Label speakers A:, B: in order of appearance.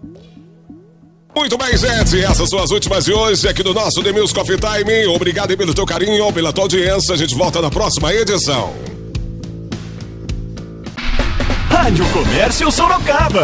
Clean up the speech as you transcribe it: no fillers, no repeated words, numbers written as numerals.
A: Muito bem, gente, essas são as últimas de hoje aqui do nosso The Mills Coffee Time. Obrigado aí pelo teu carinho, pela tua audiência. A gente volta na próxima edição.
B: Rádio Comércio Sorocaba.